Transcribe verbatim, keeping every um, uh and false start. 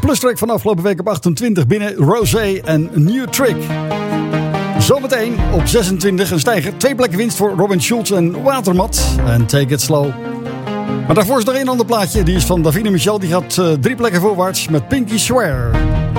Plus track van afgelopen week op achtentwintig binnen. Rosé en New Trick. Zometeen op zesentwintig een stijger. Twee plekken winst voor Robin Schulz en Watermat. En Take It Slow. Maar daarvoor is nog een ander plaatje. Die is van Davina Michel. Die gaat uh, drie plekken voorwaarts met Pinky Swear.